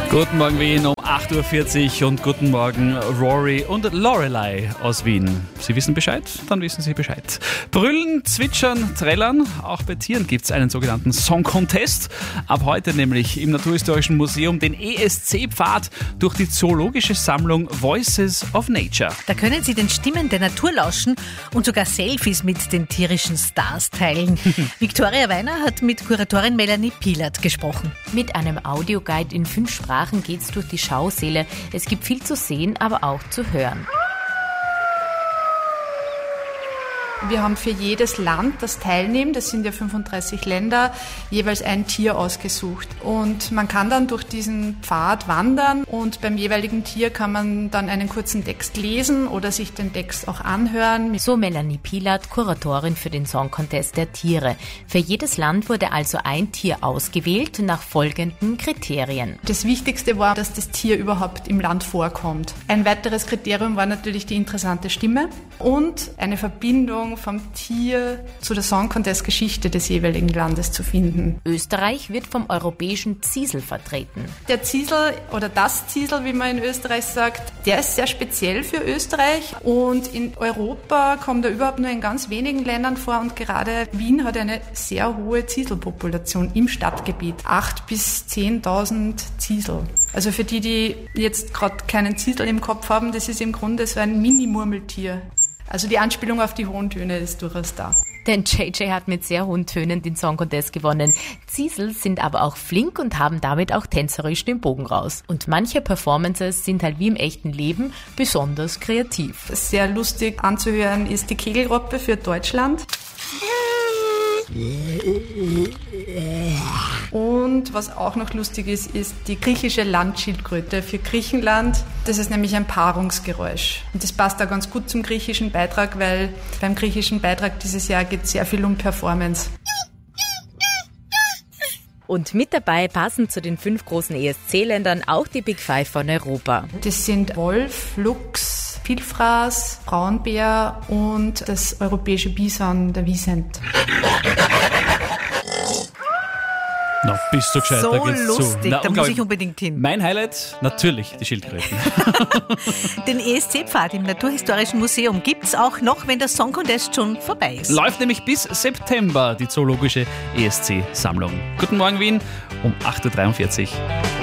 Guten Morgen Wien um 8.40 Uhr und guten Morgen Rory und Lorelei aus Wien. Sie wissen Bescheid? Dann wissen Sie Bescheid. Brüllen, zwitschern, trällern. Auch bei Tieren gibt es einen sogenannten Song Contest. Ab heute nämlich im Naturhistorischen Museum den ESC-Pfad durch die zoologische Sammlung Voices of Nature. Da können Sie den Stimmen der Natur lauschen und sogar Selfies mit den tierischen Stars teilen. Viktoria Weiner hat mit Kuratorin Melanie Pielert gesprochen. Mit einem Audioguide in 5 Sprachen geht's durch die Schausäle. Es gibt viel zu sehen, aber auch zu hören. Wir haben für jedes Land, das teilnimmt, das sind ja 35 Länder, jeweils ein Tier ausgesucht. Und man kann dann durch diesen Pfad wandern und beim jeweiligen Tier kann man dann einen kurzen Text lesen oder sich den Text auch anhören. So Melanie Pielert, Kuratorin für den Song Contest der Tiere. Für jedes Land wurde also ein Tier ausgewählt nach folgenden Kriterien. Das Wichtigste war, dass das Tier überhaupt im Land vorkommt. Ein weiteres Kriterium war natürlich die interessante Stimme und eine Verbindung vom Tier zu der Song Contest Geschichte des jeweiligen Landes zu finden. Österreich wird vom europäischen Ziesel vertreten. Der Ziesel oder das Ziesel, wie man in Österreich sagt, der ist sehr speziell für Österreich und in Europa kommt er überhaupt nur in ganz wenigen Ländern vor und gerade Wien hat eine sehr hohe Zieselpopulation im Stadtgebiet. 8.000 bis 10.000 Ziesel. Also für die jetzt gerade keinen Ziesel im Kopf haben, das ist im Grunde so ein Mini-Murmeltier. Also die Anspielung auf die hohen Töne ist durchaus da. Denn JJ hat mit sehr hohen Tönen den Song Contest gewonnen. Ziesel sind aber auch flink und haben damit auch tänzerisch den Bogen raus. Und manche Performances sind halt wie im echten Leben besonders kreativ. Sehr lustig anzuhören ist die Kegelrobbe für Deutschland. Und was auch noch lustig ist die griechische Landschildkröte für Griechenland. Das ist nämlich ein Paarungsgeräusch. Und das passt da ganz gut zum griechischen Beitrag, weil beim griechischen Beitrag dieses Jahr geht es sehr viel um Performance. Und mit dabei passen zu den 5 großen ESC-Ländern auch die Big Five von Europa. Das sind Wolf, Luchs, Vielfraß, Braunbär und das europäische Bison, der Wiesent. Na, bist du gescheit, So da geht's lustig, zu. da muss ich unbedingt hin. Mein Highlight, natürlich die Schildkröten. Den ESC-Pfad im Naturhistorischen Museum gibt's auch noch, wenn der Song Contest schon vorbei ist. Läuft nämlich bis September die zoologische ESC-Sammlung. Guten Morgen Wien um 8.43 Uhr.